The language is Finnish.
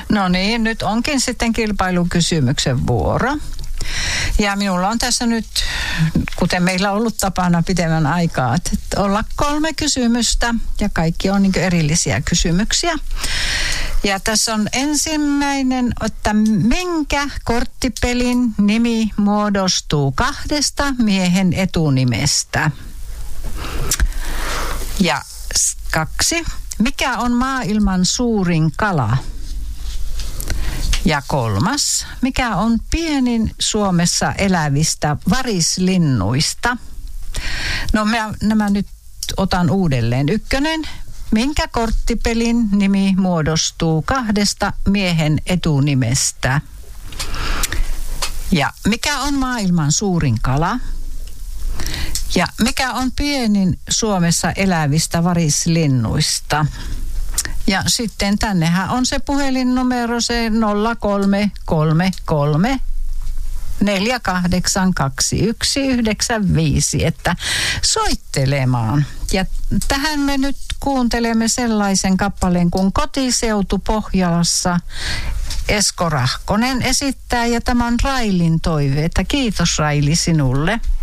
No niin, nyt onkin sitten kilpailukysymyksen vuoro. Ja minulla on tässä nyt, kuten meillä on ollut tapana pitemmän aikaa, että olla 3 kysymystä ja kaikki on niin erillisiä kysymyksiä. Ja tässä on ensimmäinen, että minkä korttipelin nimi muodostuu 2 miehen etunimestä? Ja 2. Mikä on maailman suurin kala? Ja 3. Mikä on pienin Suomessa elävistä varislinnuista? No nämä nyt otan uudelleen. 1. Minkä korttipelin nimi muodostuu 2 miehen etunimestä? Ja mikä on maailman suurin kala? Ja mikä on pienin Suomessa elävistä varislinnuista? Ja sitten tännehän on se puhelinnumero, se 0333 482195, että soittelemaan. Ja tähän me nyt kuuntelemme sellaisen kappaleen kuin Kotiseutu Pohjolassa. Esko Rahkonen esittää ja tämä on Railin toive, että kiitos Raili sinulle.